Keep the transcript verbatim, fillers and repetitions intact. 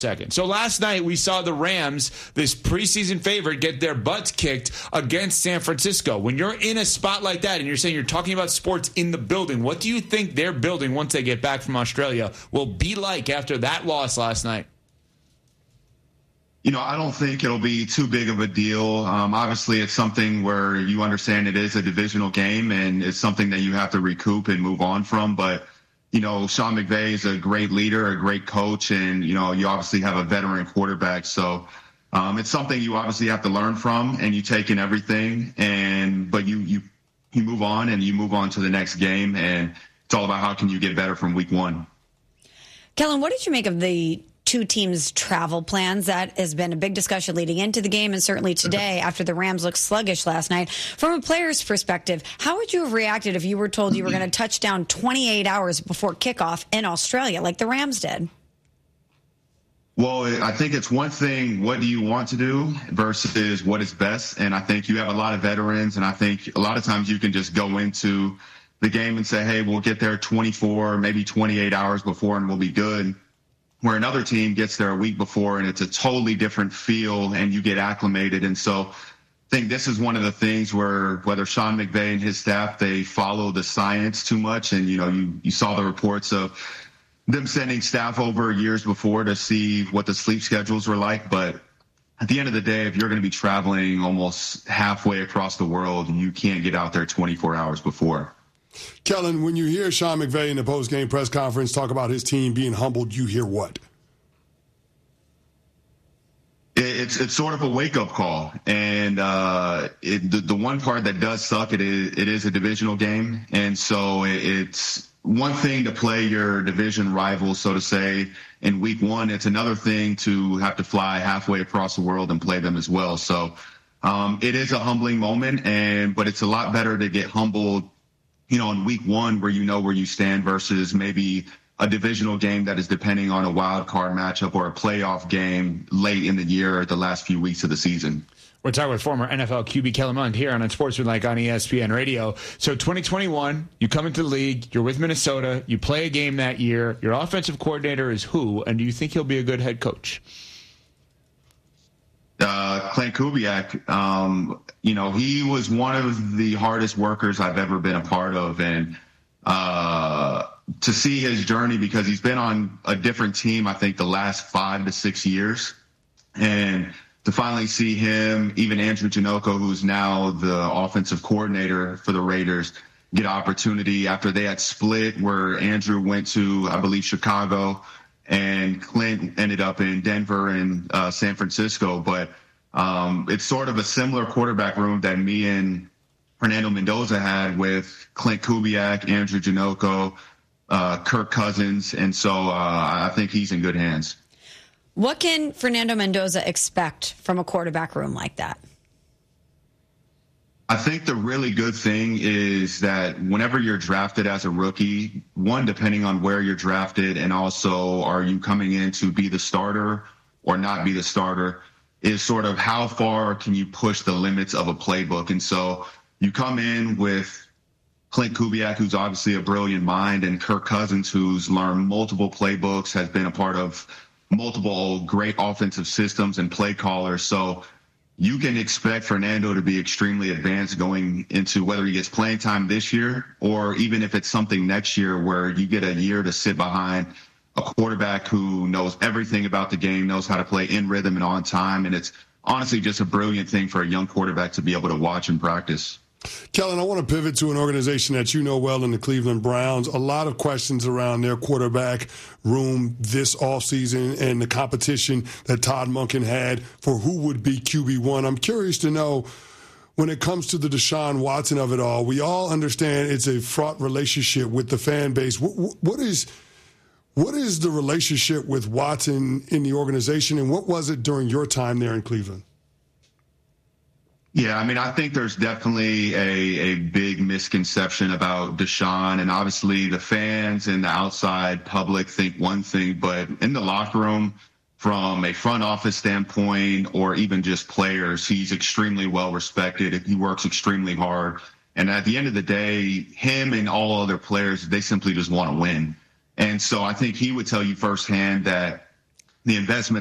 second. So last night we saw the Rams, this preseason favorite, get their butts kicked against San Francisco. When you're in a spot like that and you're saying you're talking about sports in the building, what do you think their building, once they get back from Australia, will be like after that loss last night? You know, I don't think it'll be too big of a deal. Um, obviously, it's something where you understand it is a divisional game and it's something that you have to recoup and move on from. But you know, Sean McVay is a great leader, a great coach, and, you know, you obviously have a veteran quarterback. So um, it's something you obviously have to learn from, and you take in everything, and but you, you, you move on and you move on to the next game, and it's all about how can you get better from week one. Kellen, what did you make of the two teams' travel plans? That has been a big discussion leading into the game and certainly today after the Rams looked sluggish last night. From a player's perspective, how would you have reacted if you were told you were going to touch down twenty-eight hours before kickoff in Australia like the Rams did? Well, I think it's one thing, what do you want to do versus what is best? And I think you have a lot of veterans, and I think a lot of times you can just go into the game and say, hey, we'll get there twenty-four, maybe twenty-eight hours before and we'll be good. Where another team gets there a week before and it's a totally different feel and you get acclimated. And so I think this is one of the things where whether Sean McVay and his staff, they follow the science too much. And, you know, you, you saw the reports of them sending staff over years before to see what the sleep schedules were like. But at the end of the day, if you're going to be traveling almost halfway across the world, you can't get out there twenty-four hours before. Kellen, when you hear Sean McVay in the post-game press conference talk about his team being humbled, you hear what? It's it's sort of a wake-up call. And uh, it, the, the one part that does suck, it is, it is a divisional game. And so it, it's one thing to play your division rival, so to say, in week one. It's another thing to have to fly halfway across the world and play them as well. So um, it is a humbling moment, and but it's a lot better to get humbled, you know, in week one where you know where you stand versus maybe a divisional game that is depending on a wild card matchup or a playoff game late in the year or the last few weeks of the season. We're talking with former N F L Q B Kellen Mond here on Unsportsmanlike on E S P N Radio. So twenty twenty-one, you come into the league, you're with Minnesota, you play a game that year. Your offensive coordinator is who, and do you think he'll be a good head coach? Uh, Klint Kubiak, um, you know, he was one of the hardest workers I've ever been a part of. And uh, to see his journey, because he's been on a different team, I think, the last five to six years. And to finally see him, even Andrew Janocko, who's now the offensive coordinator for the Raiders, get opportunity after they had split where Andrew went to, I believe, Chicago, and Klint ended up in Denver and uh, San Francisco. But um, it's sort of a similar quarterback room that me and Fernando Mendoza had with Klint Kubiak, Andrew Janocko, uh, Kirk Cousins. And so uh, I think he's in good hands. What can Fernando Mendoza expect from a quarterback room like that? I think the really good thing is that whenever you're drafted as a rookie, one, depending on where you're drafted, and also are you coming in to be the starter or not be the starter, is sort of how far can you push the limits of a playbook. And so you come in with Klint Kubiak, who's obviously a brilliant mind, and Kirk Cousins, who's learned multiple playbooks, has been a part of multiple great offensive systems and play callers. So you can expect Fernando to be extremely advanced going into whether he gets playing time this year or even if it's something next year where you get a year to sit behind a quarterback who knows everything about the game, knows how to play in rhythm and on time. And it's honestly just a brilliant thing for a young quarterback to be able to watch and practice. Kellen, I want to pivot to an organization that you know well in the Cleveland Browns. A lot of questions around their quarterback room this offseason and the competition that Todd Monken had for who would be Q B one. I'm curious to know, when it comes to the Deshaun Watson of it all, we all understand it's a fraught relationship with the fan base. What, what is what is the relationship with Watson in the organization, and what was it during your time there in Cleveland? Yeah, I mean, I think there's definitely a, a big misconception about Deshaun, and obviously the fans and the outside public think one thing, but in the locker room, from a front office standpoint or even just players, he's extremely well respected. He works extremely hard. And at the end of the day, him and all other players, they simply just want to win. And so I think he would tell you firsthand that the investment